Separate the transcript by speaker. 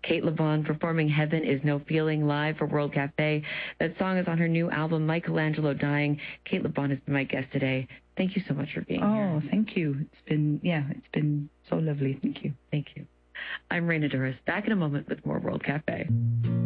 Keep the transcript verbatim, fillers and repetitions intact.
Speaker 1: Kate LeBon performing Heaven Is No Feeling live for World Cafe. That song is on her new album, Michelangelo Dying. Kate LeBon has been my guest today. Thank you so much for being
Speaker 2: oh,
Speaker 1: here.
Speaker 2: Oh, thank you. It's been, yeah, it's been so lovely. Thank you.
Speaker 1: Thank you. I'm Raina Douris. Back in a moment with more World Cafe.